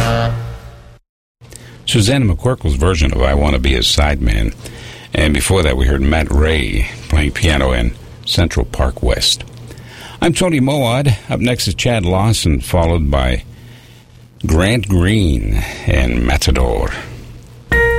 Susanna McCorkle's version of I Want to Be His Sideman. And before that, we heard Matt Ray playing piano in Central Park West. I'm Tony Moad. Up next is Chad Lawson, followed by Grant Green and Matador.